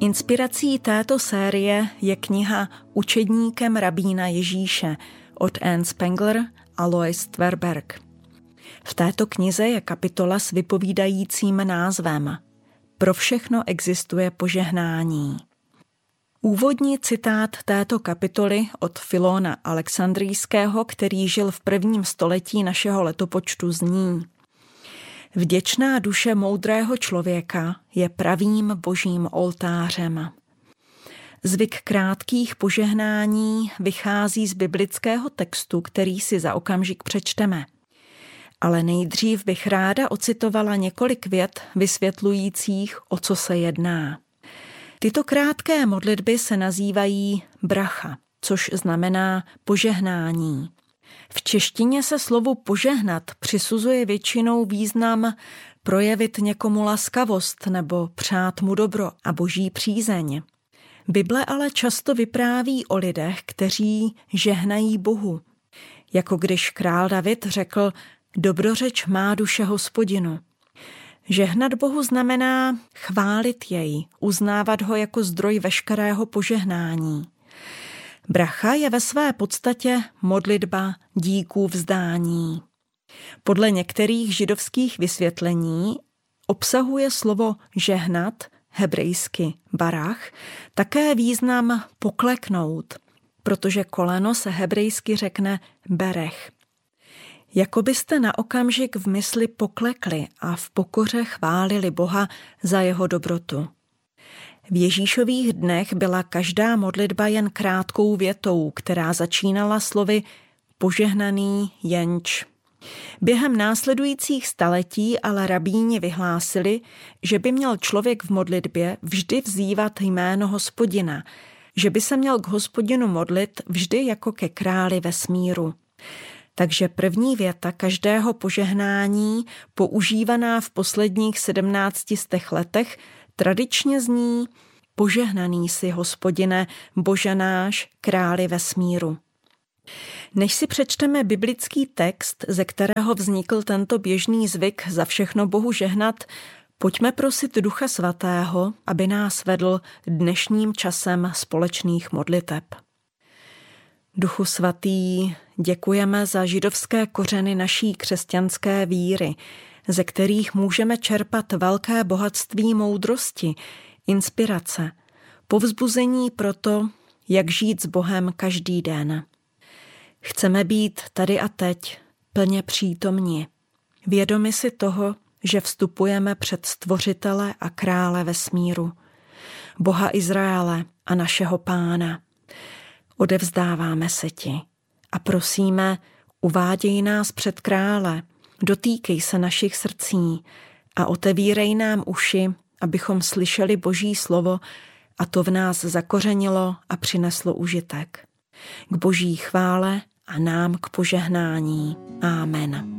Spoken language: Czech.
Inspirací této série je kniha Učedníkem rabína Ježíše od Anne Spengler a Lois Tverberg. V této knize je kapitola s vypovídajícím názvem Pro všechno existuje požehnání. Úvodní citát této kapitoly od Filona Alexandrijského, který žil v 1. století našeho letopočtu, zní: Vděčná duše moudrého člověka je pravým božím oltářem. Zvyk krátkých požehnání vychází z biblického textu, který si za okamžik přečteme. Ale nejdřív bych ráda ocitovala několik vět vysvětlujících, o co se jedná. Tyto krátké modlitby se nazývají bracha, což znamená požehnání. V češtině se slovu požehnat přisuzuje většinou význam projevit někomu laskavost nebo přát mu dobro a boží přízeň. Bible ale často vypráví o lidech, kteří žehnají Bohu. Jako když král David řekl: Dobrořeč má duše Hospodinu. Žehnat Bohu znamená chválit jej, uznávat ho jako zdroj veškerého požehnání. Bracha je ve své podstatě modlitba díků vzdání. Podle některých židovských vysvětlení obsahuje slovo žehnat, hebrejsky barach, také význam pokleknout, protože koleno se hebrejsky řekne berech. Jako byste na okamžik v mysli poklekli a v pokoře chválili Boha za jeho dobrotu. V Ježíšových dnech byla každá modlitba jen krátkou větou, která začínala slovy požehnaný jenč. Během následujících staletí ale rabíni vyhlásili, že by měl člověk v modlitbě vždy vzývat jméno Hospodina, že by se měl k Hospodinu modlit vždy jako ke králi vesmíru. Takže první věta každého požehnání, používaná v posledních 17 letech, tradičně zní: Požehnaný jsi, Hospodine, Bože náš, králi vesmíru. Než si přečteme biblický text, ze kterého vznikl tento běžný zvyk za všechno Bohu žehnat, pojďme prosit Ducha Svatého, aby nás vedl dnešním časem společných modliteb. Duchu Svatý, děkujeme za židovské kořeny naší křesťanské víry, ze kterých můžeme čerpat velké bohatství moudrosti, inspirace, povzbuzení pro to, jak žít s Bohem každý den. Chceme být tady a teď plně přítomni, vědomi si toho, že vstupujeme před Stvořitele a Krále vesmíru, Boha Izraele a našeho Pána. Odevzdáváme se ti a prosíme, uváděj nás před krále, dotýkej se našich srdcí a otevírej nám uši, abychom slyšeli Boží slovo a to v nás zakořenilo a přineslo užitek. K Boží chvále a nám k požehnání. Amen.